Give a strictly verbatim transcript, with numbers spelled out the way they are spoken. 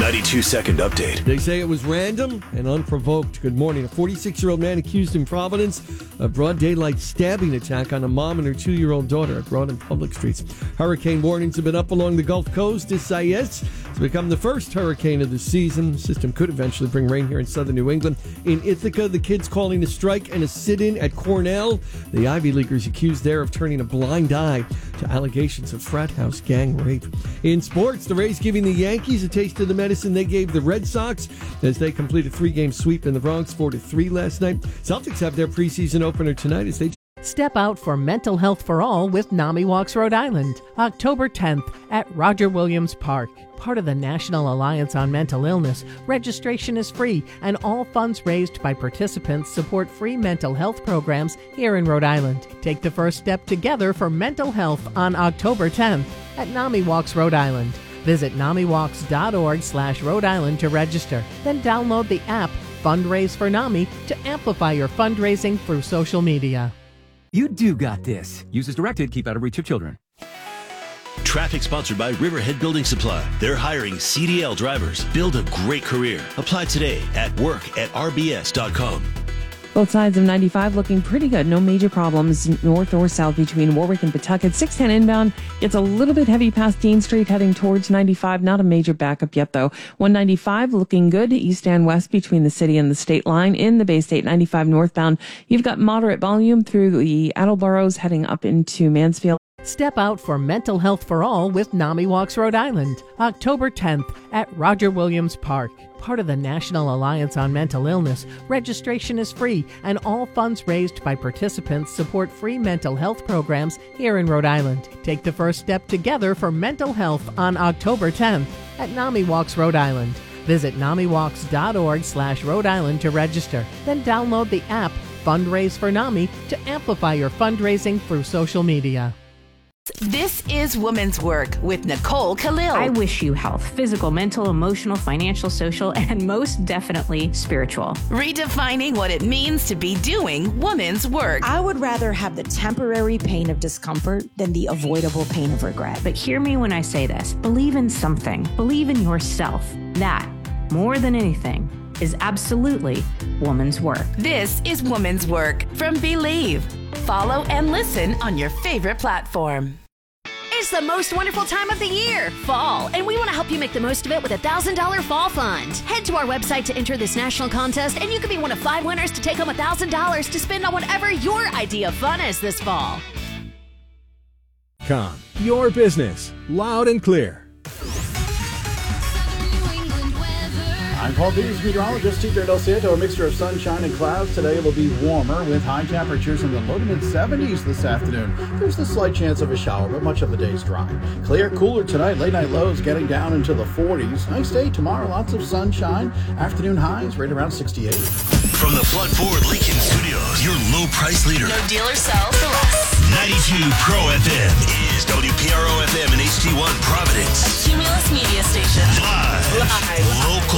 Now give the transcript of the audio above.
ninety-two second update. They say it was random and unprovoked. Good morning. A forty-six-year-old man accused in Providence of broad daylight stabbing attack on a mom and her two-year-old daughter at Broad and Public Streets. Hurricane warnings have been up along the Gulf Coast. Isaias has become the first hurricane of the season. The system could eventually bring rain here in southern New England. In Ithaca, the kids calling a strike and a sit-in at Cornell. The Ivy Leaguers accused there of turning a blind eye to allegations of frat house gang rape. In sports, the Rays giving the Yankees a taste of the medicine they gave the Red Sox as they complete a three-game sweep in the Bronx, four to three last night. Celtics have their preseason opener tonight as they Step out for mental health for all with NAMI Walks Rhode Island, October tenth at Roger Williams Park. Part of the National Alliance on Mental Illness, registration is free and all funds raised by participants support free mental health programs here in Rhode Island. Take the first step together for mental health on October tenth at NAMI Walks Rhode Island. Visit namiwalks.org slash Rhode Island to register. Then download the app Fundraise for NAMI to amplify your fundraising through social media. You do got this. Use as directed. Keep out of reach of children. Traffic sponsored by Riverhead Building Supply. They're hiring C D L drivers. Build a great career. Apply today at work at r b s dot com. Both sides of ninety-five looking pretty good. No major problems north or south between Warwick and Pawtucket. six ten inbound gets a little bit heavy past Dean Street heading towards ninety-five. Not a major backup yet, though. one ninety-five looking good east and west between the city and the state line. In the Bay State ninety-five northbound, you've got moderate volume through the Attleboroughs heading up into Mansfield. Step out for mental health for all with NAMI Walks Rhode Island, October tenth at Roger Williams Park. Part of the National Alliance on Mental Illness, registration is free and all funds raised by participants support free mental health programs here in Rhode Island. Take the first step together for mental health on October tenth at NAMI Walks Rhode Island. Visit namiwalks.org slash Rhode Island to register. Then download the app Fundraise for NAMI to amplify your fundraising through social media. This is Woman's Work with Nicole Khalil. I wish you health, physical, mental, emotional, financial, social, and most definitely spiritual. Redefining what it means to be doing woman's work. I would rather have the temporary pain of discomfort than the avoidable pain of regret. But hear me when I say this. Believe in something. Believe in yourself. That, more than anything, is absolutely woman's work. This is Woman's Work from Believe. Follow and listen on your favorite platform. It's the most wonderful time of the year, fall, and we want to help you make the most of it with a one thousand dollars Fall Fund. Head to our website to enter this national contest, and you could be one of five winners to take home one thousand dollars to spend on whatever your idea of fun is this fall. Com, your business, loud and clear. I'm Paul Peters, meteorologist. Teacher at El Santo. A mixture of sunshine and clouds. Today it will be warmer with high temperatures in the low to mid seventies this afternoon. There's a slight chance of a shower, but much of the day's dry. Clear, cooler tonight. Late night lows getting down into the forties. Nice day tomorrow. Lots of sunshine. Afternoon highs right around sixty-eight. From the Flood Ford Lincoln Studios, your low price leader. No dealer sells for less. ninety-two Pro F M is W P R O F M and H T one Providence. A Cumulus media station. Live. Live. Local.